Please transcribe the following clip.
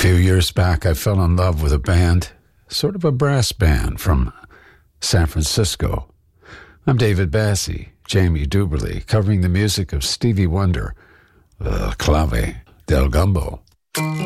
few years back, I fell in love with a band, sort of a brass band from San Francisco. I'm David Bassie, Jamie Duberly, covering the music of Stevie Wonder, Clave del Gumbo.